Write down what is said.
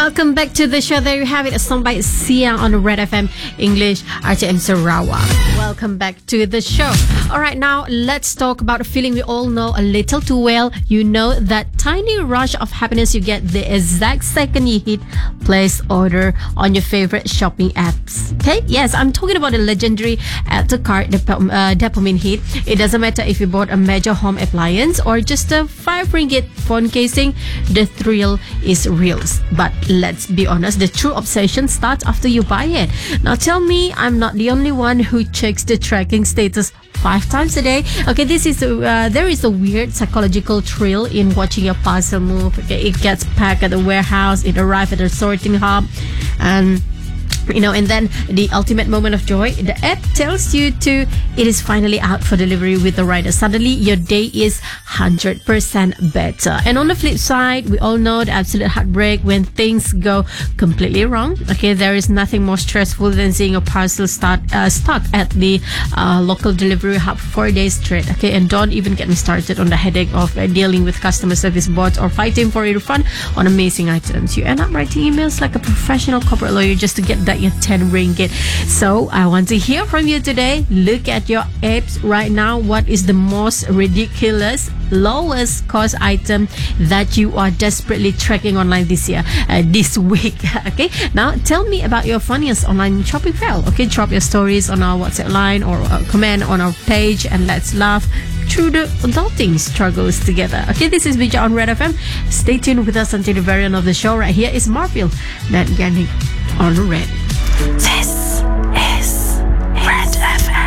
Welcome back to the show. There you have it, a song by Sia on Red FM English, RTM Sarawak. Welcome back to the show. All right, now let's talk about a feeling we all know a little too well. You know that tiny rush of happiness you get the exact second you hit place order on your favorite shopping apps. Okay, yes, I'm talking about the legendary add to cart dopamine hit. It doesn't matter if you bought a major home appliance or just a 5 ringgit phone casing, the thrill is real. But let's be honest, the true obsession starts after you buy it. Now tell me I'm not the only one who checks the tracking status 5 times a day. Okay, there is a weird psychological thrill in watching your parcel move. Okay, it gets packed at the warehouse, it arrives at the sorting hub, and then the ultimate moment of joy, the app tells you it is finally out for delivery with the rider. Suddenly your day is 100% better. And on the flip side, we all know the absolute heartbreak when things go completely wrong. Okay, there is nothing more stressful than seeing a parcel stuck at the local delivery hub for 4 days straight. Okay, and don't even get me started on the headache of dealing with customer service bots or fighting for a refund on amazing items. You end up writing emails like a professional corporate lawyer just to get that your 10 ringgit. So I want to hear from you today. Look at your apps right now. What is the most ridiculous, lowest cost item that you are desperately tracking online this week? Okay, now tell me about your funniest online shopping fail. Okay, drop your stories on our WhatsApp line or comment on our page, and let's laugh through the adulting struggles together. Okay, this is Bija on Red FM. Stay tuned with us until the very end of the show. Right here is Marville, Nat Yannick on Red.